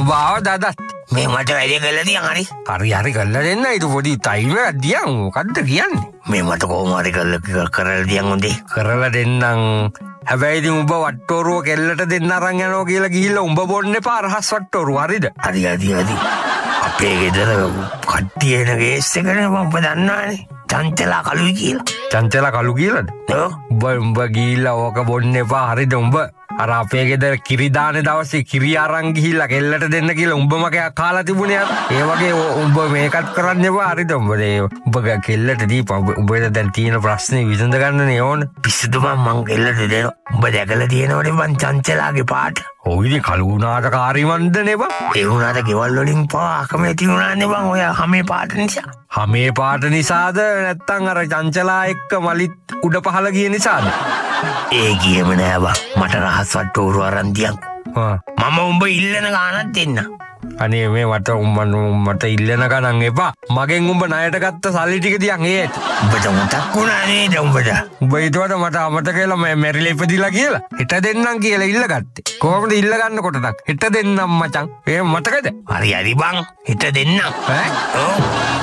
බාව දදත් මේ මට වැඩේ කළා දියන් හරි. හරි කල්ලා දෙන්න. ඊට පොඩි ටයිම් එකක් දියන්. මොකද්ද කියන්නේ? මේ මට කොහොම හරි කරලා දියන් හොඳේ. කරලා දෙන්නම්. හැබැයි ඉතින් උඹ වට්ටෝරුව කෙල්ලට දෙන්න අරන් යනවා කියලා ගිහිල්ලා උඹ බොන්න එපා රහස් වට්ටෝරුව. හරිද? හරි. අපේ ගෙදර කට්ටිය එන ගේස් එකනේ මම දන්නවනේ. චංචලා කළුයි කියලා. චංචලා කළු කියලාද? ඔව්. උඹ ගිහිල්ලා ඕක බොන්න එපා. හරිද? උඹ අර අපේ ගෙදර කිරි දාන දවසේ කිරි අරන් ගිහිල්ලා කෙල්ලට දෙන්න කියලා උඹම කාලා තිබුණේ අර. ඒ වගේ උඹ මේකත් කරන්න එපා. හරිද? උඹ කෙල්ලට දීපන්. උඹට දැන් තියෙන ප්‍රශ්නේ විසඳ ගන්නනේ ඕන. පිස්සුද මං කෙල්ලට දෙනවා. උඹ දැකලා තියෙනවනේ මං චංචලාගේ පාට. ඔය ඉතින් කළු වුණාට කාරිමන්දනේ බං. ඒ වුණාට ගෙවල් වලින් පවා කැමති වුණානේ බං ඔය හැමේ පාට නිසා. හැමේ පාට නිසාද නැත්තම් අර චංචලා එක්ක මලිත් උඩ පහල ගිය නිසාද? ඒ ගියම නෑ බං. මට රහස් වට්ටෝරුව අරන් දියන්. මම උඹ ඉල්ලන ගානක් දෙන්න. අනේ මේ මට ඉල්ලන ගණන් එපා. මගෙන් උඹ ණයට ගත්ත සල්ලි ටික දියන් ඒත්. උඹට මතක් වුණා නේද උඹට? උඹ ඊටවට මට අමතක කියලා මැරිලා ඉපදිලා කියලා. හෙට දෙන්නම් කියලා ඉල්ලගත්තේ. කොහොමද ඉල්ල ගන්නකොටද? හෙට දෙන්නම් මචං. ඒ මතකද? හරි බං. හෙට දෙන්නම්. ඈ? ඔව්.